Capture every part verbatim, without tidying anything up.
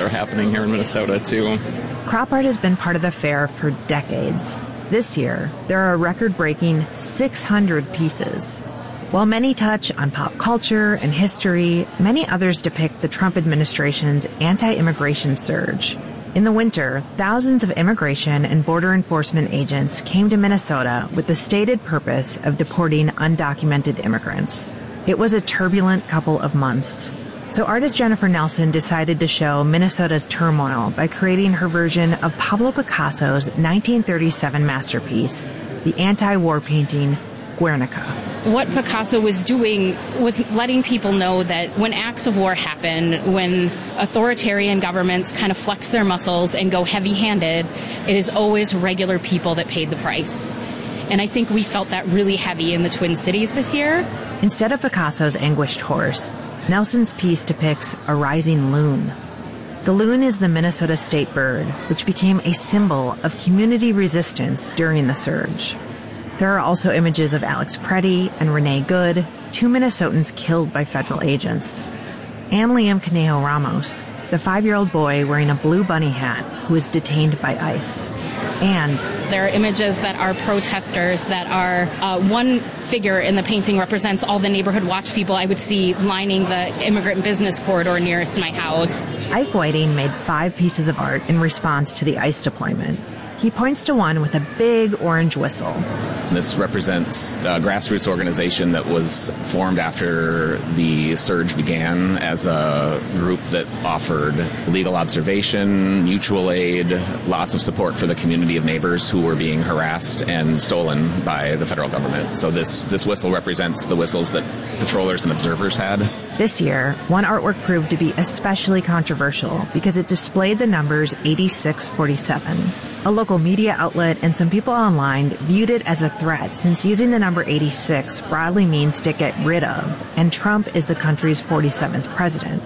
are happening here in Minnesota, too. Crop art has been part of the fair for decades. This year, there are a record-breaking six hundred pieces. While many touch on pop culture and history, many others depict the Trump administration's anti-immigration surge. In the winter, thousands of immigration and border enforcement agents came to Minnesota with the stated purpose of deporting undocumented immigrants. It was a turbulent couple of months. So artist Jennifer Nelson decided to show Minnesota's turmoil by creating her version of Pablo Picasso's nineteen thirty-seven masterpiece, the anti-war painting Guernica. What Picasso was doing was letting people know that when acts of war happen, when authoritarian governments kind of flex their muscles and go heavy-handed, it is always regular people that paid the price. And I think we felt that really heavy in the Twin Cities this year. Instead of Picasso's anguished horse, Nelson's piece depicts a rising loon. The loon is the Minnesota state bird, which became a symbol of community resistance during the surge. There are also images of Alex Preddy and Renee Good, two Minnesotans killed by federal agents. And Liam Conejo Ramos, the five-year-old boy wearing a blue bunny hat who is detained by ICE. And there are images that are protesters that are, uh, one figure in the painting represents all the neighborhood watch people I would see lining the immigrant business corridor nearest my house. Ike Whiting made five pieces of art in response to the ICE deployment. He points to one with a big orange whistle. This represents a grassroots organization that was formed after the surge began as a group that offered legal observation, mutual aid, lots of support for the community of neighbors who were being harassed and stolen by the federal government. So this, this whistle represents the whistles that patrollers and observers had. This year, one artwork proved to be especially controversial because it displayed the numbers eighty-six forty-seven. A local media outlet and some people online viewed it as a threat since using the number eighty-six broadly means to get rid of, and Trump is the country's forty-seventh president.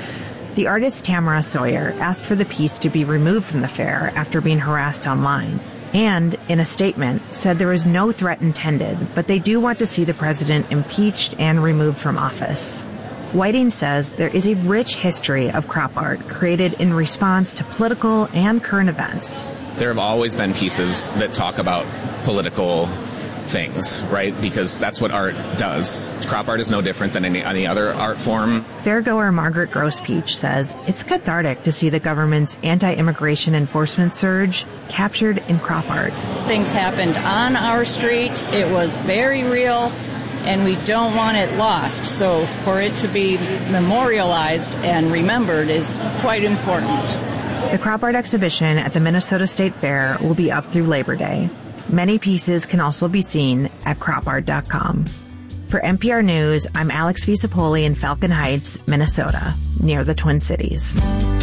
The artist Tamara Sawyer asked for the piece to be removed from the fair after being harassed online, and, in a statement, said there was no threat intended, but they do want to see the president impeached and removed from office. Whiting says there is a rich history of crop art created in response to political and current events. There have always been pieces that talk about political things, right? Because that's what art does. Crop art is no different than any, any other art form. Fairgoer Margaret Grosspeach says it's cathartic to see the government's anti-immigration enforcement surge captured in crop art. Things happened on our street. It was very real, and we don't want it lost. So for it to be memorialized and remembered is quite important. The crop art exhibition at the Minnesota State Fair will be up through Labor Day. Many pieces can also be seen at crop art dot com. For N P R News, I'm Alex Visapoli in Falcon Heights, Minnesota, near the Twin Cities.